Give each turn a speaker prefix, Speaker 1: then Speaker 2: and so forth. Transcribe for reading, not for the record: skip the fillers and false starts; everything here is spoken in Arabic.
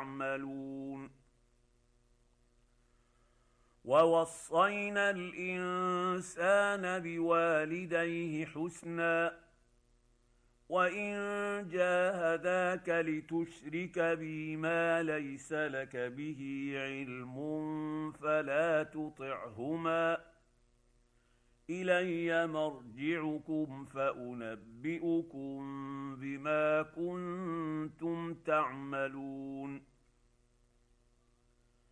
Speaker 1: تعملون. ووصينا الإنسان بوالديه حسنا وإن جاهداك لتشرك بي ما ليس لك به علم فلا تطعهما إلي مرجعكم فأنبئكم بما كنتم تعملون.